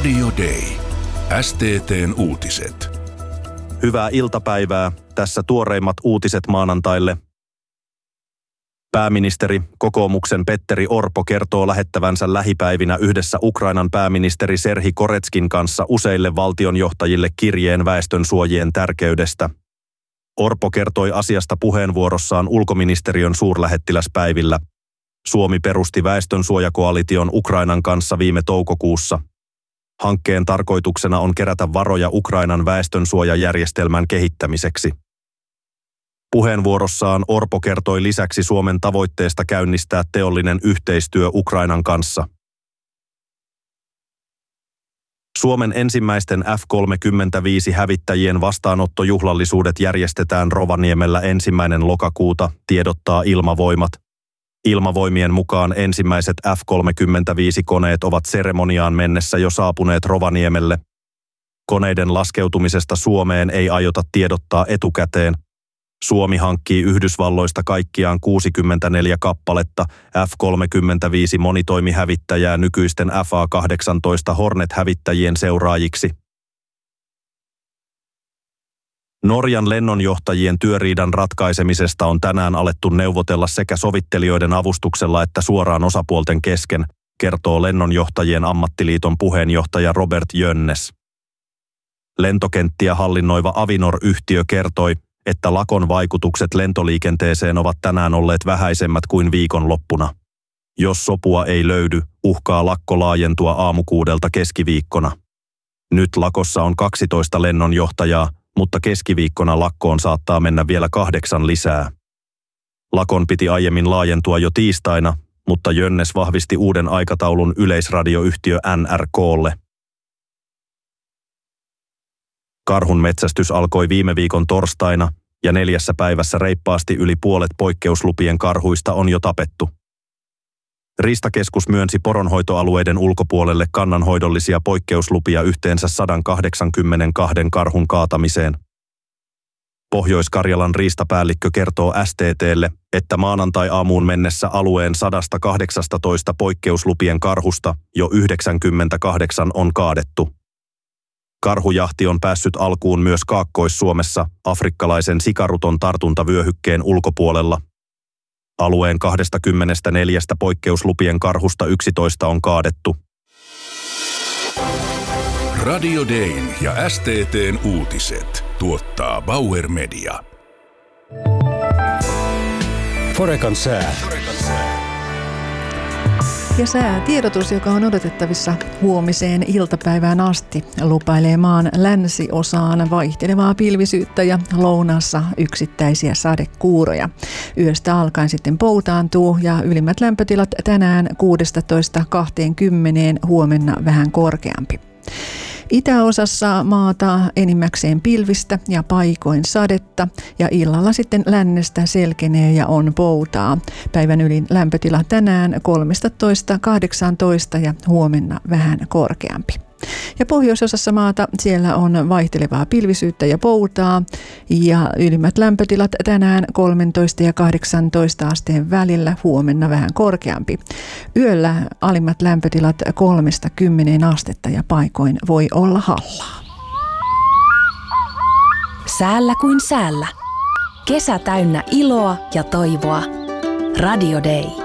Radio Day. STT:n uutiset. Hyvää iltapäivää. Tässä tuoreimmat uutiset maanantaille. Pääministeri, kokoomuksen Petteri Orpo kertoo lähettävänsä lähipäivinä yhdessä Ukrainan pääministeri Serhii Koretskin kanssa useille valtionjohtajille kirjeen väestönsuojien tärkeydestä. Orpo kertoi asiasta puheenvuorossaan ulkoministeriön suurlähettiläspäivillä. Suomi perusti väestönsuojakoalition Ukrainan kanssa viime toukokuussa. Hankkeen tarkoituksena on kerätä varoja Ukrainan väestönsuojajärjestelmän kehittämiseksi. Puheenvuorossaan Orpo kertoi lisäksi Suomen tavoitteesta käynnistää teollinen yhteistyö Ukrainan kanssa. Suomen ensimmäisten F-35-hävittäjien vastaanottojuhlallisuudet järjestetään Rovaniemellä 1. lokakuuta, tiedottaa Ilmavoimat. Ilmavoimien mukaan ensimmäiset F-35-koneet ovat seremoniaan mennessä jo saapuneet Rovaniemelle. Koneiden laskeutumisesta Suomeen ei aiota tiedottaa etukäteen. Suomi hankkii Yhdysvalloista kaikkiaan 64 kappaletta F-35 monitoimihävittäjää nykyisten FA-18 Hornet-hävittäjien seuraajiksi. Norjan lennonjohtajien työriidan ratkaisemisesta on tänään alettu neuvotella sekä sovittelijoiden avustuksella että suoraan osapuolten kesken, kertoo Lennonjohtajien ammattiliiton puheenjohtaja Robert Jönnes. Lentokenttiä hallinnoiva Avinor-yhtiö kertoi, että lakon vaikutukset lentoliikenteeseen ovat tänään olleet vähäisemmät kuin viikonloppuna. Jos sopua ei löydy, uhkaa lakko laajentua aamukuudelta keskiviikkona. Nyt lakossa on 12 lennonjohtajaa, mutta keskiviikkona lakkoon saattaa mennä vielä 8 lisää. Lakon piti aiemmin laajentua jo tiistaina, mutta Jönnes vahvisti uuden aikataulun yleisradioyhtiö NRK:lle. Karhun metsästys alkoi viime viikon torstaina, ja 4 päivässä reippaasti yli puolet poikkeuslupien karhuista on jo tapettu. Riistakeskus myönsi poronhoitoalueiden ulkopuolelle kannanhoidollisia poikkeuslupia yhteensä 182 karhun kaatamiseen. Pohjois-Karjalan riistapäällikkö kertoo STT:lle, että maanantai-aamuun mennessä alueen 118 poikkeuslupien karhusta jo 98 on kaadettu. Karhujahti on päässyt alkuun myös Kaakkois-Suomessa afrikkalaisen sikaruton tartuntavyöhykkeen ulkopuolella. Alueen 24 poikkeuslupien karhusta 11 on kaadettu. Radio Dayn ja STT:n uutiset tuottaa Bauer Media. Forecan sää. Ja säätiedotus, joka on odotettavissa huomiseen iltapäivään asti, lupailee maan länsiosaan vaihtelevaa pilvisyyttä ja lounaassa yksittäisiä sadekuuroja. Yöstä alkaen sitten poutaantuu ja ylimmät lämpötilat tänään 16-20, huomenna vähän korkeampi. Itäosassa maata enimmäkseen pilvistä ja paikoin sadetta ja illalla sitten lännestä selkenee ja on poutaa. Päivän ylin lämpötila tänään 13-18 ja huomenna vähän korkeampi. Ja pohjoisosassa maata siellä on vaihtelevaa pilvisyyttä ja poutaa ja ylimmät lämpötilat tänään 13 ja 18 asteen välillä, huomenna vähän korkeampi. Yöllä alimmat lämpötilat 3-10 astetta ja paikoin voi olla hallaa. Säällä kuin säällä. Kesä täynnä iloa ja toivoa. Radio Day.